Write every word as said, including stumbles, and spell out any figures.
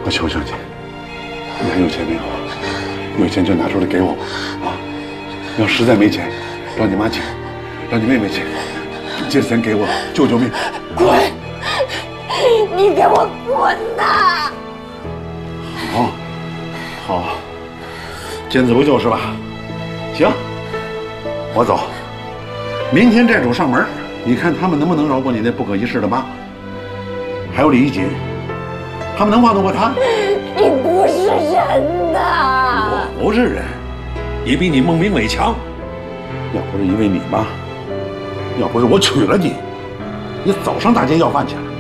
我求求你，你还有钱没有？有钱就拿出来给我啊！要实在没钱，让你妈请，让你妹妹请，借钱给我救救命！ 滚！你给我滚呐！ 好，好，见死不救是吧？行，我走。明天债主上门，你看他们能不能饶过你那不可一世的妈？还有李一锦，他们能放得过他？ 你不是人呐！ 我不是人，也比你孟明伟强。要不是因为你妈，要不是我娶了你，你早上大街要饭去了。